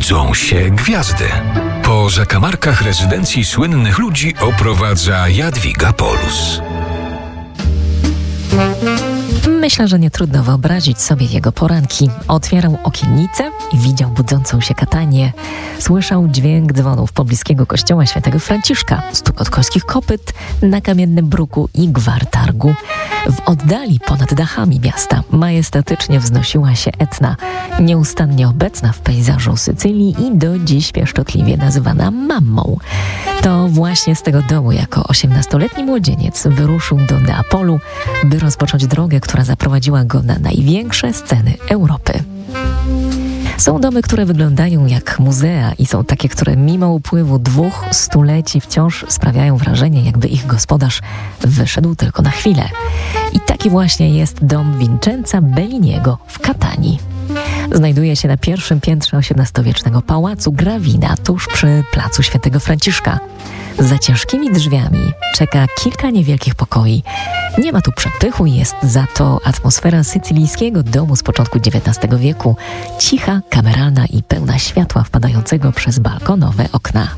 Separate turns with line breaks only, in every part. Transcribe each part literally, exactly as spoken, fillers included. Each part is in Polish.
budzą się gwiazdy. Po zakamarkach rezydencji słynnych ludzi oprowadza Jadwiga Polus.
Myślę, że nie trudno wyobrazić sobie jego poranki. Otwierał okiennicę i widział budzącą się Katanię. Słyszał dźwięk dzwonów pobliskiego kościoła świętego Franciszka, stukot końskich kopyt na kamiennym bruku i gwar targu. W oddali ponad dachami miasta majestatycznie wznosiła się Etna, nieustannie obecna w pejzażu Sycylii i do dziś pieszczotliwie nazywana Mammą. To właśnie z tego domu jako osiemnastoletni młodzieniec wyruszył do Neapolu, by rozpocząć drogę, która zaprowadziła go na największe sceny Europy. Są domy, które wyglądają jak muzea i są takie, które mimo upływu dwóch stuleci wciąż sprawiają wrażenie, jakby ich gospodarz wyszedł tylko na chwilę. I taki właśnie jest dom Vincenza Belliniego w Katanii. Znajduje się na pierwszym piętrze osiemnastowiecznego pałacu Gravina, tuż przy placu świętego Franciszka. Za ciężkimi drzwiami czeka kilka niewielkich pokoi. Nie ma tu przepychu i jest za to atmosfera sycylijskiego domu z początku dziewiętnastego wieku. Cicha, kameralna i pełna światła wpadającego przez balkonowe okna.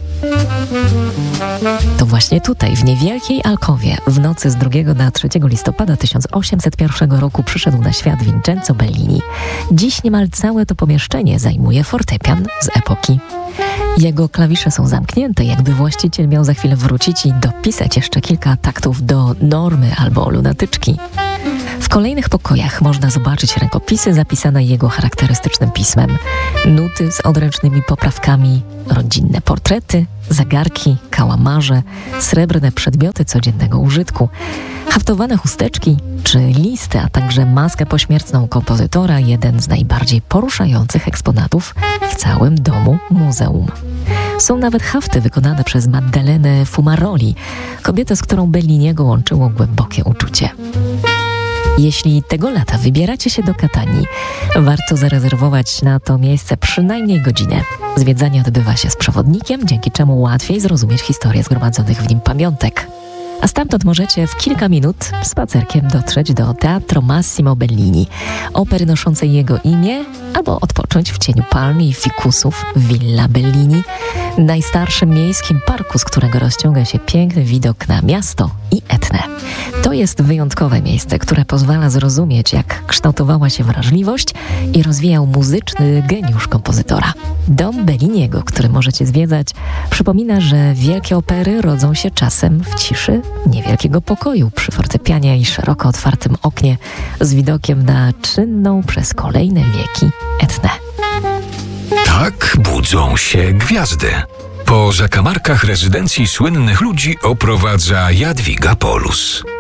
To właśnie tutaj, w niewielkiej alkowie, w nocy z drugiego na trzeciego listopada tysiąc osiemset pierwszego roku przyszedł na świat Vincenzo Bellini. Dziś niemal całe to pomieszczenie zajmuje fortepian z epoki. Jego klawisze są zamknięte, jakby właściciel miał za chwilę wrócić i dopisać jeszcze kilka taktów do Normy albo Lunatyczki. W kolejnych pokojach można zobaczyć rękopisy zapisane jego charakterystycznym pismem, nuty z odręcznymi poprawkami, rodzinne portrety, zegarki, kałamarze, srebrne przedmioty codziennego użytku, haftowane chusteczki czy listy, a także maskę pośmiertną kompozytora, jeden z najbardziej poruszających eksponatów w całym domu muzeum. Są nawet hafty wykonane przez Maddalenę Fumaroli, kobietę, z którą Belliniego łączyło głębokie uczucie. Jeśli tego lata wybieracie się do Katanii, warto zarezerwować na to miejsce przynajmniej godzinę. Zwiedzanie odbywa się z przewodnikiem, dzięki czemu łatwiej zrozumieć historię zgromadzonych w nim pamiątek. A stamtąd możecie w kilka minut spacerkiem dotrzeć do Teatro Massimo Bellini, opery noszącej jego imię, albo odpocząć w cieniu palm i fikusów w Villa Bellini, najstarszym miejskim parku, z którego rozciąga się piękny widok na miasto i Etnę. To jest wyjątkowe miejsce, które pozwala zrozumieć, jak kształtowała się wrażliwość i rozwijał muzyczny geniusz kompozytora. Dom Belliniego, który możecie zwiedzać, przypomina, że wielkie opery rodzą się czasem w ciszy niewielkiego pokoju przy fortepianie i szeroko otwartym oknie z widokiem na czynną przez kolejne wieki Etnę.
Tak budzą się gwiazdy. Po zakamarkach rezydencji słynnych ludzi oprowadza Jadwiga Polus.